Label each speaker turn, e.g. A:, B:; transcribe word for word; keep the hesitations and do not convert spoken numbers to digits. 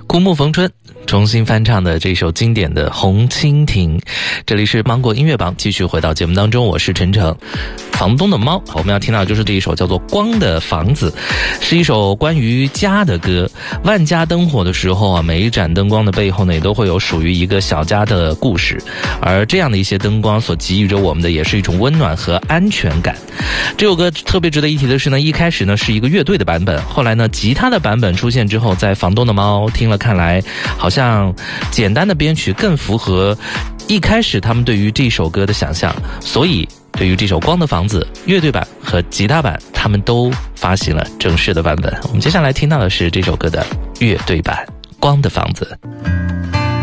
A: 枯木逢春重新翻唱的这首经典的《红蜻蜓》。这里是芒果音乐榜，继续回到节目当中，我是陈诚。房东的猫，我们要听到的就是这一首叫做《光的房子》，是一首关于家的歌。万家灯火的时候啊，每一盏灯光的背后呢，也都会有属于一个小家的故事，而这样的一些灯光所给予着我们的，也是一种温暖和安全感。这首歌特别值得一提的是呢，一开始呢是一个乐队的版本，后来呢吉他的版本出现之后，在房东的猫听了看来，好像简单的编曲更符合一开始他们对于这首歌的想象，所以对于这首《光的房子》乐队版和吉他版，他们都发行了正式的版本。我们接下来听到的是这首歌的乐队版《光的房子》。